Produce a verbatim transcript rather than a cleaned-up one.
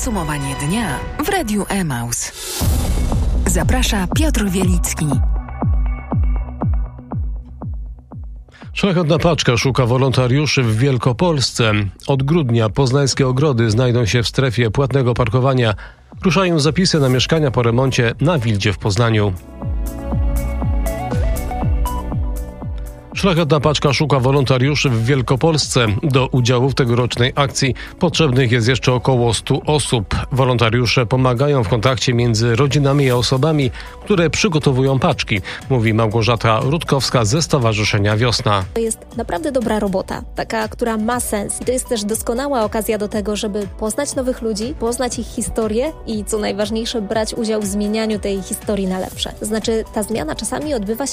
Podsumowanie dnia w Radiu Emaus. Zaprasza Piotr Wielicki. Szlachetna paczka szuka wolontariuszy w Wielkopolsce. Od grudnia poznańskie ogrody znajdą się w strefie płatnego parkowania. Ruszają zapisy na mieszkania po remoncie na Wildzie w Poznaniu. Szlachetna paczka szuka wolontariuszy w Wielkopolsce. Do udziału w tegorocznej akcji potrzebnych jest jeszcze około stu osób. Wolontariusze pomagają w kontakcie między rodzinami a osobami, które przygotowują paczki, mówi Małgorzata Rutkowska ze Stowarzyszenia Wiosna. To jest naprawdę dobra robota, taka, która ma sens. To jest też doskonała okazja do tego, żeby poznać nowych ludzi, poznać ich historię i co najważniejsze, brać udział w zmienianiu tej historii na lepsze. To znaczy, ta zmiana czasami odbywa się